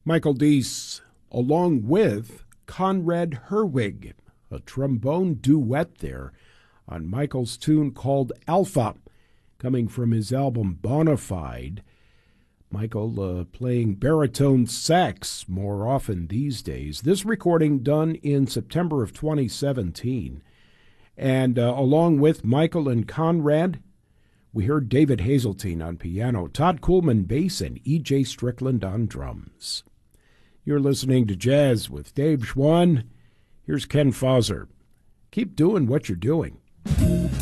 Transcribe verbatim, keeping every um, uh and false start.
Michael Deese, along with Conrad Herwig, a trombone duet there on Michael's tune called Alpha, coming from his album Bonafide. Michael uh, playing baritone sax more often these days. This recording done in September of twenty seventeen. And uh, along with Michael and Conrad, we heard David Hazeltine on piano, Todd Coolman bass, and E J Strickland on drums. You're listening to Jazz with Dave Schwann. Here's Ken Fauser. Keep doing what you're doing.